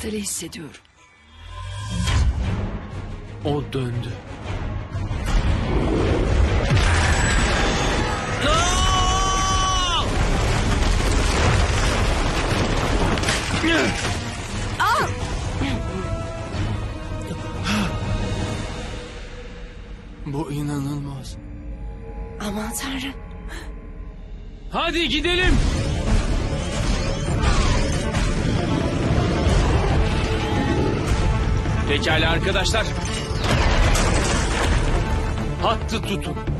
Anahtarı hissediyorum. O döndü. Bu inanılmaz. Aman Tanrım. Hadi gidelim. Pekala arkadaşlar. Hattı tutun.